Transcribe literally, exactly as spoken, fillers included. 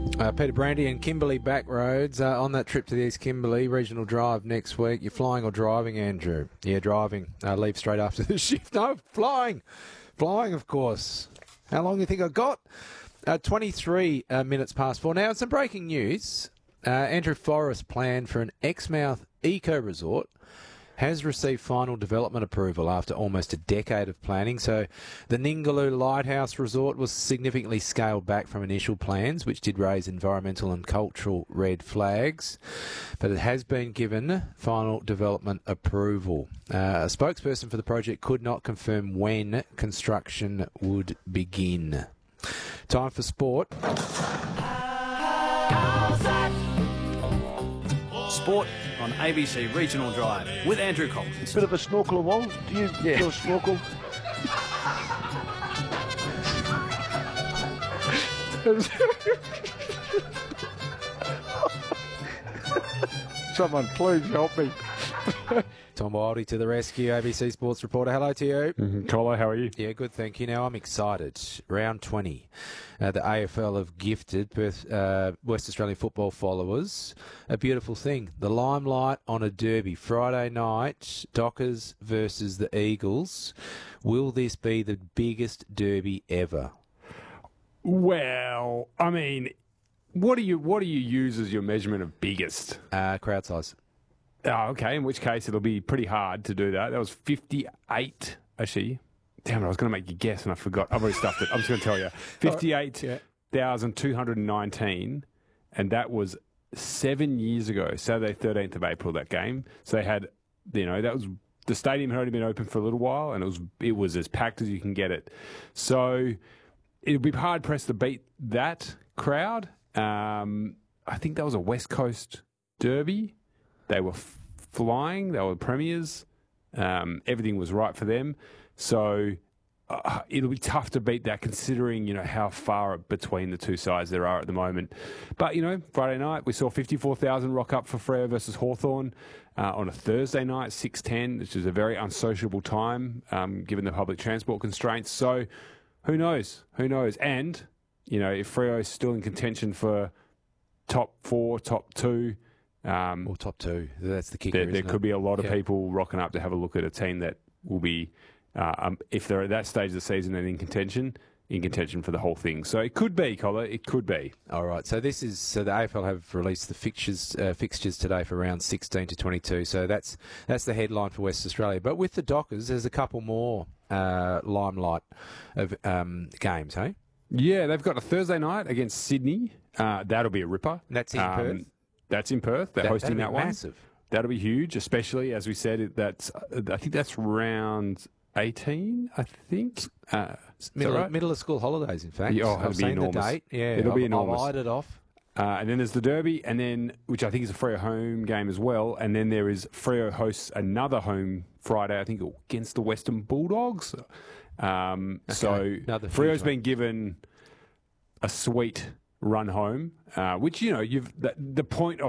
Uh, Peter Brandy and Kimberley Backroads uh, on that trip to the East Kimberley Regional Drive next week. You're flying or driving, Andrew? Yeah, driving. Uh, leave straight after the shift. No, flying. Flying, of course. How long do you think I got? Uh, twenty-three uh, minutes past four. Now, some breaking news. Uh, Andrew Forrest plan for an Exmouth eco-resort has received final development approval after almost a decade of planning. So the Ningaloo Lighthouse Resort was significantly scaled back from initial plans, which did raise environmental and cultural red flags. But it has been given final development approval. Uh, a spokesperson for the project could not confirm when construction would begin. Time for sport. Sport on A B C Regional Drive with Andrew Collins. Bit of a snorkeler, Wal. Do you Yeah. do a snorkel? Someone please help me. Tom Wildey to the rescue, A B C Sports reporter. Hello to you. Mm-hmm. Colo, how are you? Yeah, good, thank you. Now, I'm excited. Round twenty. Uh, the A F L have gifted Perth, uh, West Australian football followers a beautiful thing. The limelight on a derby. Friday night, Dockers versus the Eagles. Will this be the biggest derby ever? Well, I mean, what do you what do you use as your measurement of biggest? Uh, crowd size. Oh, okay, in which case it'll be pretty hard to do that. That was fifty-eight, actually. Damn it, I was going to make you guess and I forgot. I've already stuffed it. I'm just going to tell you. fifty-eight thousand two hundred nineteen, and that was seven years ago, Saturday, thirteenth of April, that game. So they had, you know, that was, the stadium had only been open for a little while, and it was it was as packed as you can get it. So it'll be hard-pressed to beat that crowd. Um, I think that was a West Coast derby. They were f- flying. They were premiers. Um, everything was right for them. So uh, it'll be tough to beat that, considering, you know, how far between the two sides there are at the moment. But, you know, Friday night we saw fifty-four thousand rock up for Freo versus Hawthorn uh, on a Thursday night, six ten, which is a very unsociable time um, given the public transport constraints. So who knows? Who knows? And, you know, if Freo is still in contention for top four, top two, Um, Or top two. That's the kicker, there, there isn't could it? be a lot of Yeah. people rocking up to have a look at a team that will be, uh, um, if they're at that stage of the season and in contention, in contention for the whole thing. So it could be, Collar, it could be. All right. So this is so the A F L have released the fixtures uh, fixtures today for round sixteen to twenty-two. So that's that's the headline for West Australia. But with the Dockers, there's a couple more uh, limelight of um, games, hey? Yeah, they've got a Thursday night against Sydney. Uh, that'll be a ripper. That's in Perth? That's in Perth. They're That- hosting that'd that be one. massive. That'll be huge, especially as we said. it- That's uh, I think that's round eighteen. I think. Uh, is that Middle, right? middle of school holidays, in fact. Yeah, oh, I've it'll be seen the enormous. date. Yeah, It'll be I've, enormous. I've eyed it off. Uh, and then there's the Derby, and then which I think is a Freo home game as well. And then there is Freo hosts another home Friday, I think, against the Western Bulldogs. Um, So another huge Freo's one. been given a sweet run home, uh, which, you know, you've the, the point of